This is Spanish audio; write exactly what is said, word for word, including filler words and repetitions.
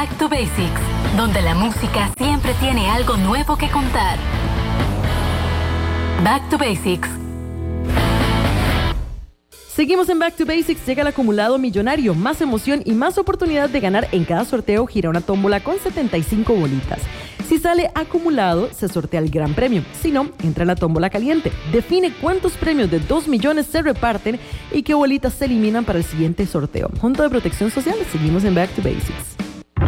Back to Basics, donde la música siempre tiene algo nuevo que contar. Back to Basics. Seguimos en Back to Basics. Llega el acumulado millonario. Más emoción y más oportunidad de ganar en cada sorteo. Gira una tómbola con setenta y cinco bolitas. Si sale acumulado, se sortea el gran premio. Si no, entra en la tómbola caliente. Define cuántos premios de dos millones se reparten y qué bolitas se eliminan para el siguiente sorteo. Junta de Protección Social. Seguimos en Back to Basics.